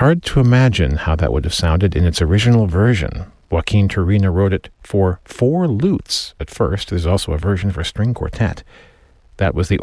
hard to imagine how that would have sounded in its original version. Joaquin Turina wrote it for 4 lutes at first. There's also a version for string quartet. That was the